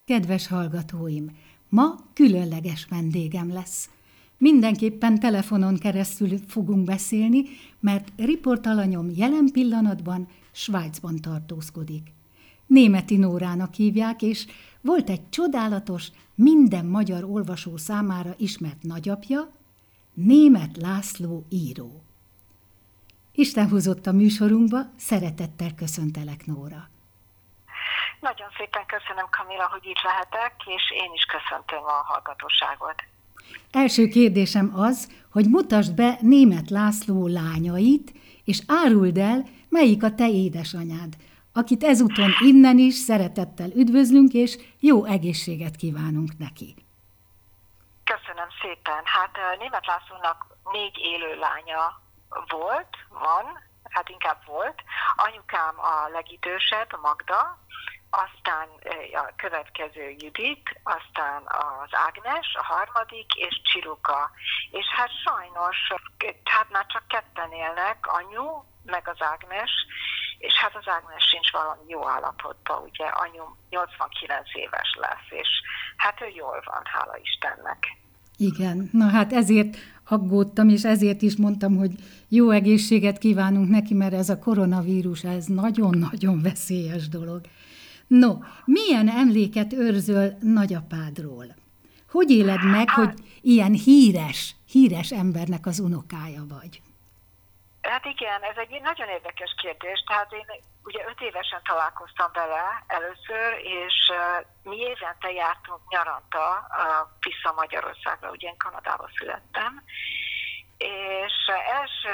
Kedves hallgatóim! Ma különleges vendégem lesz. Mindenképpen telefonon keresztül fogunk beszélni, mert riportalanyom jelen pillanatban Svájcban tartózkodik. Németi Nórának hívják, és volt egy csodálatos, minden magyar olvasó számára ismert nagyapja, Németh László író. Isten hozott a műsorunkba, szeretettel köszöntelek, Nóra. Nagyon szépen köszönöm, Kamila, hogy itt lehetek, és én is köszöntöm a hallgatóságot. Első kérdésem az, hogy mutasd be Németh László lányait, és áruld el, melyik a te édesanyád, akit ezúton innen is szeretettel üdvözlünk, és jó egészséget kívánunk neki. Köszönöm szépen. Hát Németh Lászlónak 4 élő lánya van, hát inkább volt. Anyukám a legidősebb, Magda, aztán a következő Judit, aztán az Ágnes, a harmadik, és Csiruka. És hát sajnos, hát már csak ketten élnek, anyu, meg az Ágnes, és hát az Ágnes sincs valami jó állapotban, ugye, anyu 89 éves lesz, és hát ő jól van, hála Istennek. Igen, na hát ezért aggódtam, és ezért is mondtam, hogy jó egészséget kívánunk neki, mert ez a koronavírus, ez nagyon-nagyon veszélyes dolog. No, milyen emléket őrzöl nagyapádról? Hogy éled meg, hogy ilyen híres embernek az unokája vagy? Hát igen, ez egy nagyon érdekes kérdés. Tehát én ugye 5 évesen találkoztam vele először, és mi évente jártunk nyaranta vissza Magyarországra, ugye én Kanadában születtem, és első